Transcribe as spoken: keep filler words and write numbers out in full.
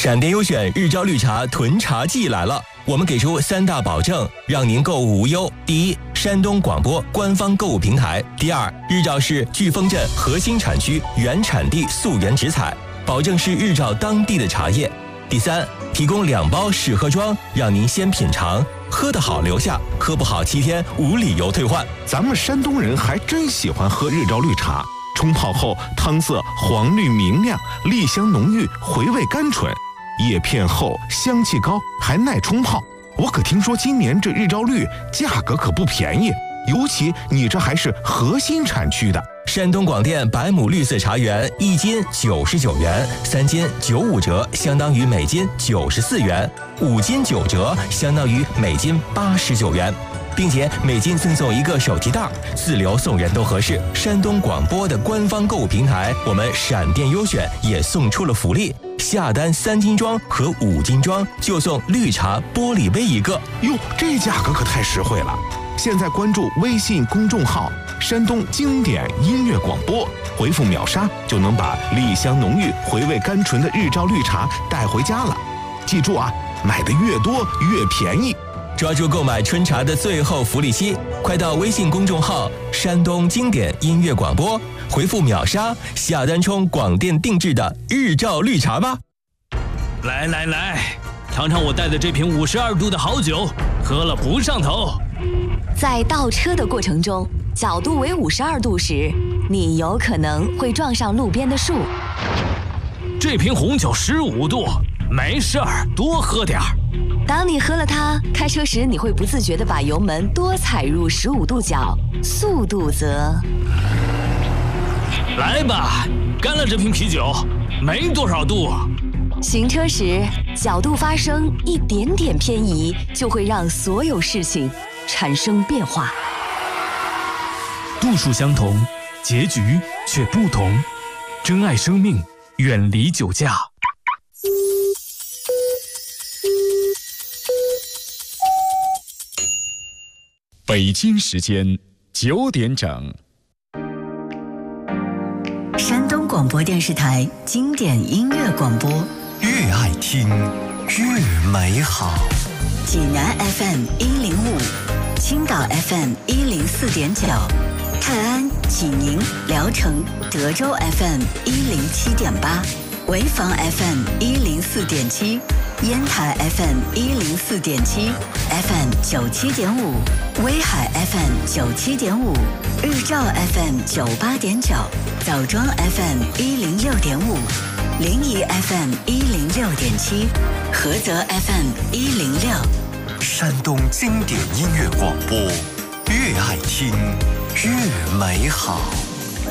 闪电优选日照绿茶囤茶季来了，我们给出三大保证，让您购物无忧。第一，山东广播官方购物平台；第二，日照是飓风镇核心产区原产地溯源直采，保证是日照当地的茶叶；第三，提供两包试喝装，让您先品尝，喝得好留下，喝不好七天无理由退换。 咱们山东人还真喜欢喝日照绿茶，冲泡后汤色黄绿明亮，栗香浓郁，回味甘醇，叶片厚，香气高，还耐冲泡。我可听说今年这日照绿价格可不便宜，尤其你这还是核心产区的。 山东广电百亩绿色茶园一斤九十九元，三斤九五折，相当于每斤九十四元；五斤九折，相当于每斤八十九元，并且每斤赠送一个手提袋，自留送人都合适。山东广播的官方购物平台，我们闪电优选也送出了福利，下单三斤装和五斤装就送绿茶玻璃杯一个。 哟，这价格可太实惠了！现在关注微信公众号山东经典音乐广播，回复秒杀就能把栗香浓郁、回味甘醇的日照绿茶带回家了。记住啊，买的越多越便宜。 抓住购买春茶的最后福利期，快到微信公众号山东经典音乐广播，回复秒杀下单冲广电定制的日照绿茶吧。 来来来，尝尝我带的这瓶五十二度的好酒，喝了不上头。 在倒车的过程中，角度为五十二度时，你有可能会撞上路边的树。 这瓶红酒十五度，没事儿，多喝点儿。 当你喝了它，开车时你会不自觉地把油门多踩入十五度角，速度则…… 来吧，干了这瓶啤酒，没多少度。 行车时，角度发生一点点偏移，就会让所有事情产生变化。 度数相同，结局却不同。珍爱生命，远离酒驾。 北京时间九点整。 山东广播电视台经典音乐广播， 越爱听越美好。 济南 F M 一零五，青岛 F M 一零四点九，泰安、济宁、聊城、德州 F M 一零七点八，潍坊 F M 一零四点七，烟台 F M 一零四点七 ，F M 九七点五，威海 F M 九七点五，日照 F M 九八点九，枣庄 F M 一零六点五，临沂 F M 一零六点七，菏泽 F M 一零六。 山东经典音乐广播，越爱听越美好。